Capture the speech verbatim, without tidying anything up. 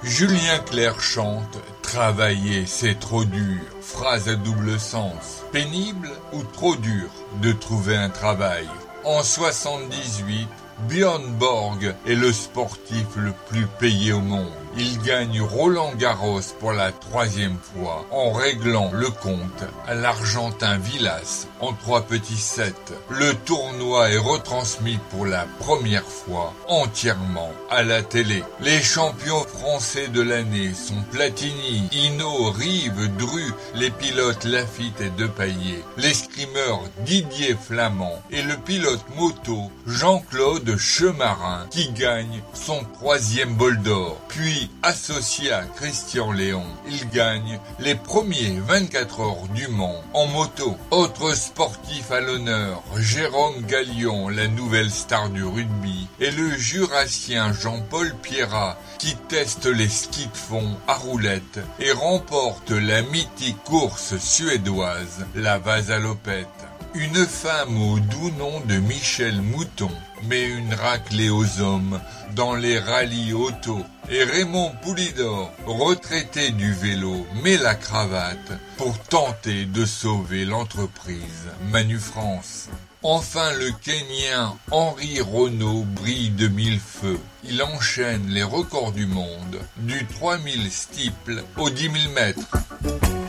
Julien Clerc chante « Travailler, c'est trop dur ». Phrase à double sens. Pénible ou trop dur de trouver un travail? En soixante-dix-huit, Björn Borg est le sportif le plus payé au monde. Il gagne Roland-Garros pour la troisième fois en réglant le compte à l'Argentin Vilas en trois petits sets. Le tournoi est retransmis pour la première fois entièrement à la télé. Les champions français de l'année sont Platini, Hinault, Rive, Dru, les pilotes Lafitte et Depailler, l'escrimeur Didier Flamand et le pilote moto Jean-Claude Chemarin qui gagne son troisième bol d'or. Puis, associé à Christian Léon, il gagne les premiers vingt-quatre heures du Mans en moto. Autre sportif à l'honneur, Jérôme Gallion, la nouvelle star du rugby, et le jurassien Jean-Paul Pierrat qui teste les skis de fond à roulettes et remporte la mythique course suédoise, la Vasalopette. Une femme au doux nom de Michel Mouton met une raclée aux hommes dans les rallyes auto. Et Raymond Poulidor, retraité du vélo, met la cravate pour tenter de sauver l'entreprise Manufrance. Enfin, le Kenyan Henri Renaud brille de mille feux. Il enchaîne les records du monde du trois mille steeple aux dix mille mètres.